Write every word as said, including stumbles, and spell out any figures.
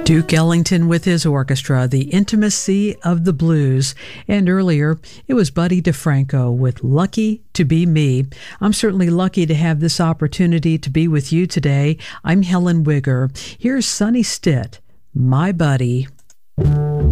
Duke Ellington with his orchestra, The Intimacy of the Blues. And earlier, it was Buddy DeFranco with Lucky to Be Me. I'm certainly lucky to have this opportunity to be with you today. I'm Helen Wigger. Here's Sonny Stitt, My Buddy.